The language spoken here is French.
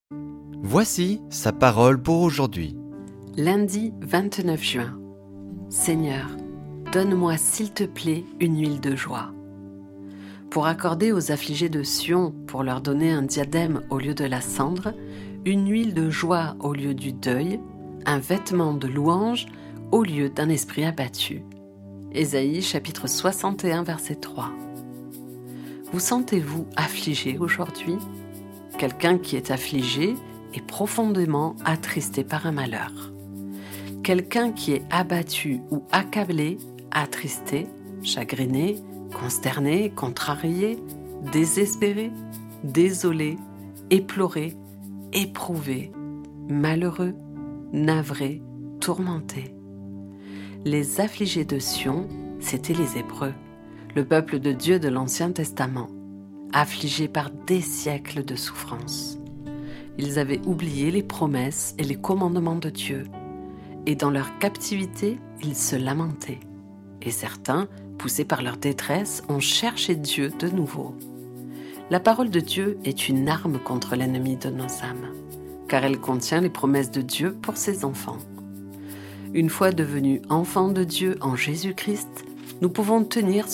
Voici sa parole pour aujourd'hui. Lundi 29 juin. Seigneur, donne-moi s'il te plaît une huile de joie. Pour accorder aux affligés de Sion, pour leur donner un diadème au lieu de la cendre, une huile de joie au lieu du deuil, un vêtement de louange au lieu d'un esprit abattu. Ésaïe chapitre 61 verset 3. Vous sentez-vous affligé aujourd'hui ? Quelqu'un qui est affligé est profondément attristé par un malheur. Quelqu'un qui est abattu ou accablé, attristé, chagriné, consterné, contrarié, désespéré, désolé, éploré, éprouvé, malheureux, navré, tourmenté. Les affligés de Sion, c'étaient les Hébreux, le peuple de Dieu de l'Ancien Testament, affligés par des siècles de souffrance. Ils avaient oublié les promesses et les commandements de Dieu, et dans leur captivité, ils se lamentaient. Et certains, poussés par leur détresse, ont cherché Dieu de nouveau. La parole de Dieu est une arme contre l'ennemi de nos âmes, car elle contient les promesses de Dieu pour ses enfants. Une fois devenus enfants de Dieu en Jésus-Christ, nous pouvons tenir